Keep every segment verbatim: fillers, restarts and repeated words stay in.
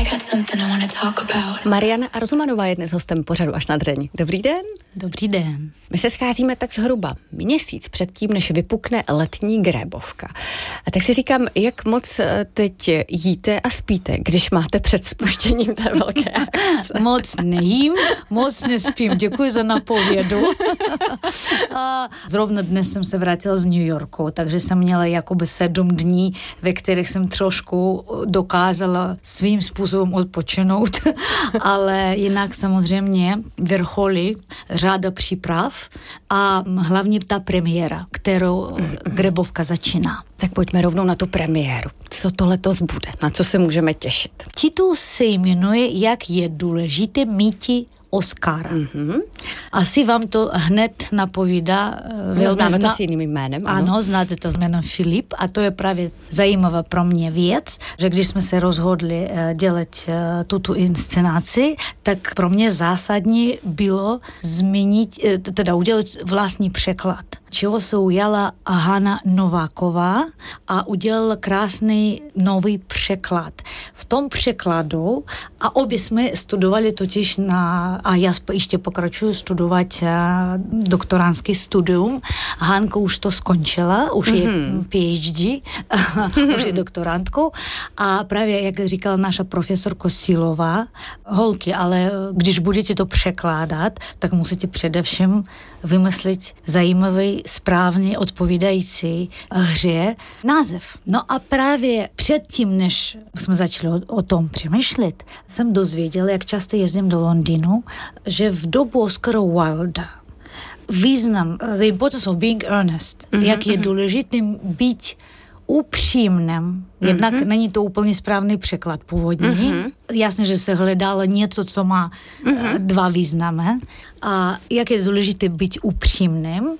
Mariana Arzumanová je dnes hostem pořadu Až na dřeň. Dobrý den. Dobrý den. My se scházíme tak zhruba měsíc předtím, než vypukne letní grébovka. A tak si říkám, jak moc teď jíte a spíte, když máte před spuštěním té velké akce. Moc nejím, moc nespím. Děkuji za napovědu. A zrovna dnes jsem se vrátila z New Yorku, takže jsem měla jakoby sedm dní, ve kterých jsem trošku dokázala svým způsobem odpočinout, ale jinak samozřejmě vrcholí řada příprav a hlavně ta premiéra, kterou grébovka začíná. Tak pojďme rovnou na tu premiéru. Co to letos bude? Na co se můžeme těšit? Titul se jmenuje Jak je důležité míti Oscara. Mm-hmm. Asi vám to hned napovídá. My známe to s jiným jménem. Ano. ano, znáte to s jménem Filip a to je právě zajímavá pro mě věc, že když jsme se rozhodli dělat tuto inscenaci, tak pro mě zásadní bylo změnit, teda udělat vlastní překlad, čeho se ujala Hana Nováková a udělala krásný nový překlad. V tom překladu, a obě jsme studovali totiž na, a já ještě pokračuju studovat doktorantský studium. Hanka už to skončila, už mm-hmm. je PhD, už je doktorantkou a právě, jak říkala naša profesorka Silová, holky, ale když budete to překládat, tak musíte především vymyslet zajímavý, správně odpovídající hře název. No a právě předtím, než jsme začali o, o tom přemýšlet, jsem dozvěděla, jak často jezdím do Londýnu, že v dobu Oscara Wilda význam, the importance of being earnest, mm-hmm. jak je důležité být upřímným. Jednak mm-hmm. není to úplně správný překlad původní. Mm-hmm. Jasně, že se hledalo něco, co má mm-hmm. dva významy. A jak je důležité být upřímným,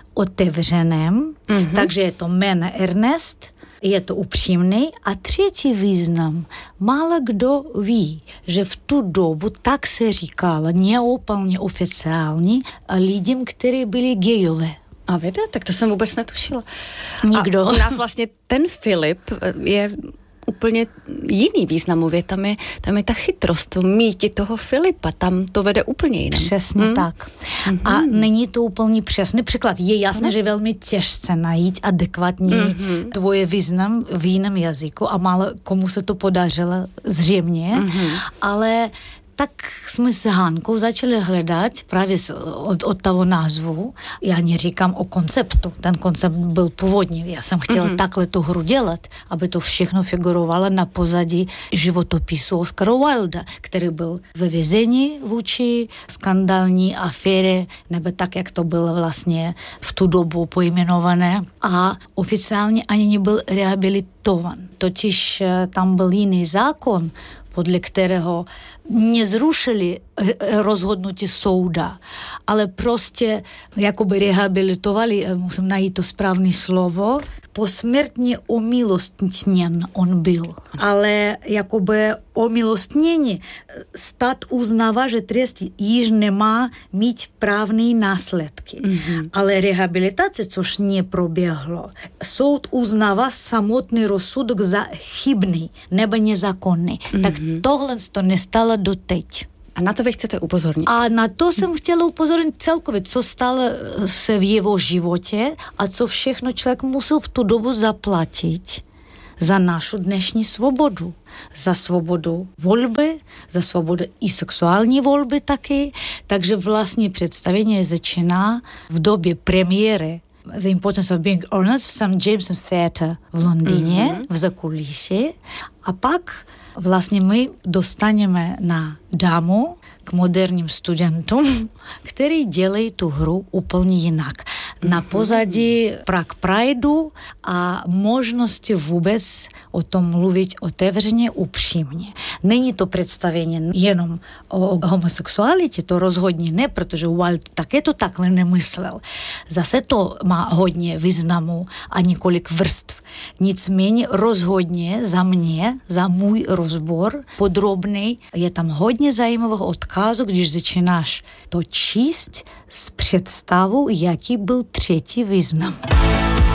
otevřeným. Mm-hmm. Takže je to jméno Ernest, je to upřímný. A třetí význam, málo kdo ví, že v tu dobu tak se říkalo neúplně oficiálně lidem, kteří byli gejové. A víte, tak to jsem vůbec netušila. Nikdo. A u nás vlastně ten Filip je úplně jiný významově. Tam je, tam je ta chytrost, to míti toho Filipa, tam to vede úplně jinam. Přesně hmm? tak. Hmm. A není to úplně přesný překlad. Je jasné, hmm. že je velmi těžce najít adekvátní hmm. tvoje význam v jiném jazyku a málo komu se to podařilo zřejmě, hmm. ale tak jsme s Hankou začali hledat právě od, od toho názvu. Já neříkám o konceptu. Ten koncept byl původní. Já jsem chtěla mm-hmm. takhle tu hru dělat, aby to všechno figurovalo na pozadí životopisu Oscara Wilda, který byl ve vězení vůči skandální aféře, nebo tak, jak to bylo vlastně v tu dobu pojmenované. A oficiálně ani nebyl rehabilitovan. Totiž tam byl jiný zákon, podle kterého nezrušili rozhodnutí souda, ale prostě jakoby rehabilitovali, musím najít to správné slovo, posmrtně omilostněn on byl. Ale jakoby omilostnění stát uznává, že trest již nemá mít právné následky. Mm-hmm. Ale rehabilitace, což neproběhlo, soud uznává samotný rozsudek za chybný nebo nezákonný. Mm-hmm. Tak tohle to nestalo doteď. A na to vy chcete upozornit? A na to jsem chtěla upozornit celkově, co stalo se v jeho životě a co všechno člověk musel v tu dobu zaplatit za našu dnešní svobodu. Za svobodu volby, za svobodu i sexuální volby taky. Takže vlastně představení začíná v době premiéry The Importance of Being Honest v Saint James's Theatre v Londýně, mm-hmm. v zakulisí. A pak vlastně my dostaneme na dámu k moderním studentům, který dělají tu hru úplně jinak. Na pozadí Prague Prideu a možnosti vůbec o tom mluvit otevřeně, upřímně. Není to představení jenom o homosexualitě, to rozhodně ne, protože Wilde také to takhle nemyslel. Zase to má hodně významu a několik vrstv. Nicméně rozhodně za mě, za můj rozbor podrobný, je tam hodně zajímavého odkazu, když začínáš to číst s představou, jaký byl třetí význam.